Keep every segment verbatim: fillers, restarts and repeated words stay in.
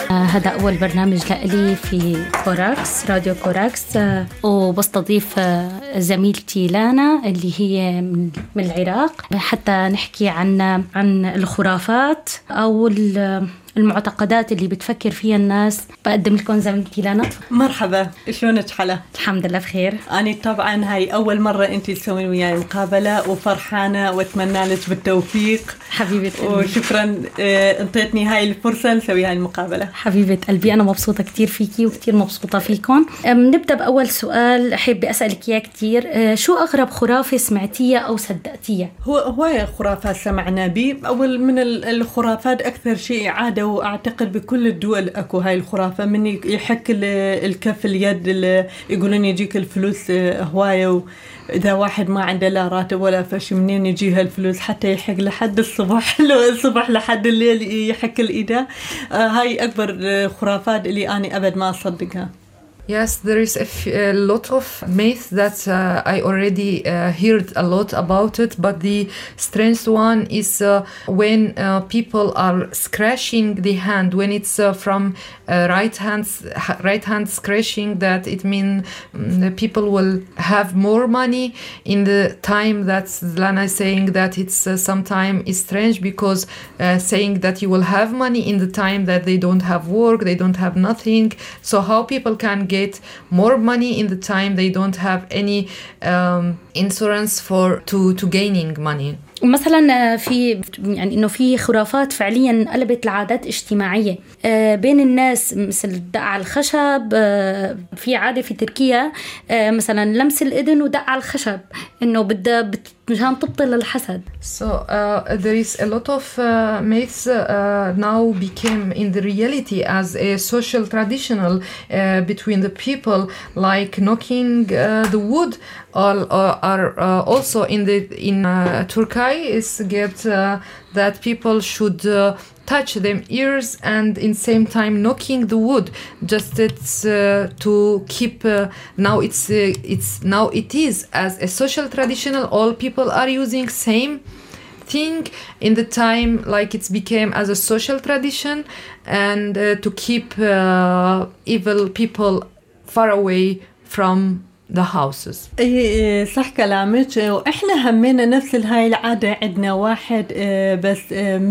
هذا أول برنامج لإلي في كوراكس، راديو كوراكس، وبستضيف زميلتي لانا اللي هي من العراق حتى نحكي عن عن الخرافات أو المعتقدات اللي بتفكر فيها الناس. بقدم لكم زميلتي لانا. مرحبا، شلونك حلا؟ الحمد لله بخير. أنا طبعا هاي أول مرة أنتي تسوين وياي مقابلة وفرحانة وأتمنى لك بالتوفيق حبيبة قلبي. وشكرا انطيتني هاي الفرصة نسوي هاي المقابلة. حبيبة قلبي، أنا مبسوطة كتير فيكي وكتير مبسوطة فيكم. نبدأ بأول سؤال أحب أسألك إياه كتير. شو أغرب خرافة سمعتيها أو صدقتيها؟ هو هواية خرافات سمعنا بي. أول من الخرافات أكثر شيء عادة وأعتقد بكل الدول أكو هاي الخرافة، من يحك الكف اليد يقولون يجيك الفلوس هواية، وإذا واحد ما عنده لا راتب ولا فش منين يجيها الفلوس حتى يحك لحد الصبح الصبح لحد الليل يحك الإيدة. هاي أكبر خرافات اللي أنا أبد ما أصدقها. Yes, there is a, f- a lot of myths that uh, I already uh, heard a lot about it, but the strange one is uh, when uh, people are scratching the hand, when it's uh, from uh, right hand right hand scratching, that it means um, the people will have more money in the time that Lana is saying that it's uh, sometime is strange because uh, saying that you will have money in the time that they don't have work, they don't have nothing. So how people can get get more money in the time they don't have any um, insurance for to to gaining money. مثلا في يعني انه في خرافات فعليا قلبت العادات اجتماعيه بين الناس، مثل الدق على الخشب. في عاده في تركيا مثلا لمس الاذن ودق على الخشب، انه بدها مشان تبطل الحسد. So uh, there is a lot of uh, myths uh, now became in the reality as a social traditional uh, between the people, like knocking uh, the wood, or are uh, also in the in uh, Turkey is get uh, that people should uh, touch them ears and in same time knocking the wood. Just it's uh, to keep uh, now it's uh, it's now it is as a social traditional. All people are using same thing in the time, like it's became as a social tradition, and uh, to keep uh, evil people far away from the houses. ايه صح كلامك، واحنا همينا نفس هاي العاده. عندنا واحد بس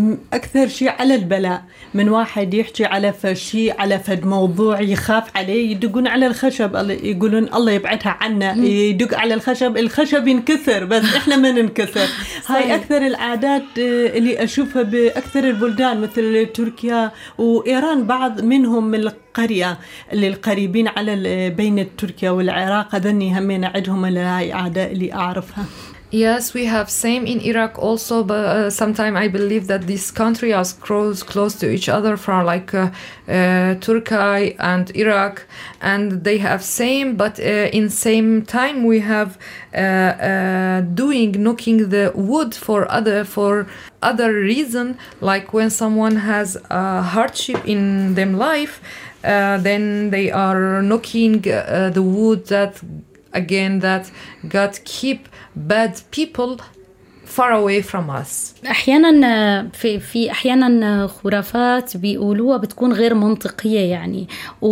اكثر شيء على البلاء، من واحد يحكي على فشي على فد موضوع يخاف عليه يدقون على الخشب، يقولون الله يبعدها عنا، يدق على الخشب الخشب ينكسر بس احنا ما ننكسر. هاي اكثر العادات اللي اشوفها باكثر البلدان مثل تركيا وايران، بعض منهم من القريه اللي القريبين على بين تركيا والعراق، هذني همين عندهم هاي عادة اللي أعرفها. Yes, we have same in Iraq also, but uh, sometimes I believe that this country is close close to each other from like uh, uh, Turkey and Iraq, and they have same, but uh, in same time we have uh, uh, doing knocking the wood for other for other reason, like when someone has a hardship in them life, uh, then they are knocking uh, the wood that again that God keep bad people far away from us. احيانا في في احيانا خرافات بيقولوها بتكون غير منطقيه يعني،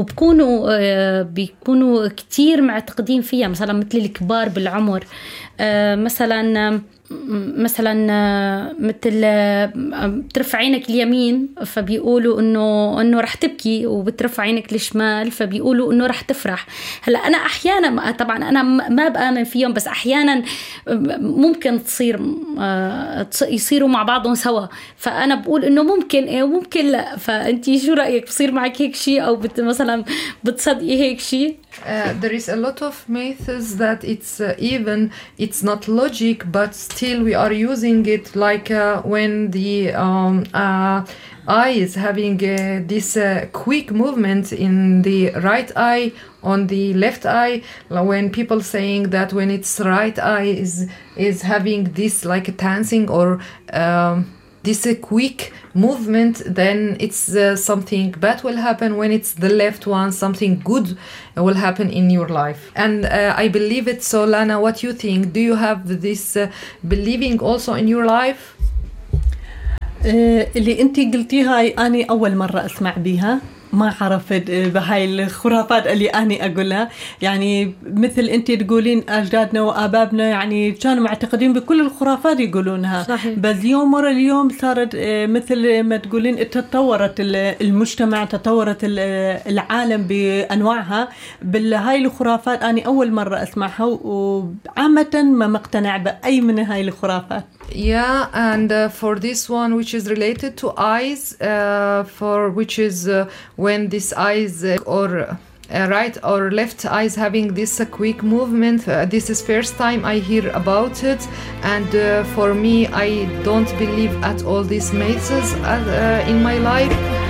وبكونوا بيكونوا كتير معتقدين فيها، مثلا مثل الكبار بالعمر، مثلا مثلا مثل بترفع عينك اليمين فبيقولوا انه انه رح تبكي، وبترفع عينك الشمال فبيقولوا انه رح تفرح. هلا انا احيانا طبعا انا ما بآمن فيهم، بس احيانا ممكن تصير يصيروا مع بعضهم سوا، فانا بقول انه ممكن ايه وممكن لا. فانتي شو رايك؟ بصير معك هيك شيء او بت مثلا بتصدقي هيك شيء؟ Uh, there is a lot of myths that it's uh, even it's not logic, but still we are using it, like uh, when the um, uh, eye is having uh, this uh, quick movement in the right eye on the left eye, when people saying that when its right eye is is having this like dancing or um, this a quick movement, then it's uh, something bad will happen. When it's the left one, something good will happen in your life. And uh, I believe it. So Lana, what you think? Do you have this uh, believing also in your life? اللي انتي قلتيها أنا أول مرة أسمع بيها. ما عرفت بهاي الخرافات اللي أنا أقولها. يعني مثل أنت تقولين أجدادنا وآبابنا يعني كانوا معتقدين بكل الخرافات يقولونها. صحيح. بس يوم ورا اليوم صارت مثل ما تقولين تطورت المجتمع، تطورت العالم بأنواعها. بالهاي الخرافات أنا أول مرة أسمعها وعامة ما مقتنع بأي من هاي الخرافات. Yeah, and uh, for this one, which is related to eyes, uh, for which is uh, when this eyes uh, or uh, right or left eyes having this uh, quick movement. Uh, this is first time I hear about it, and uh, for me, I don't believe at all these myths uh, uh, in my life.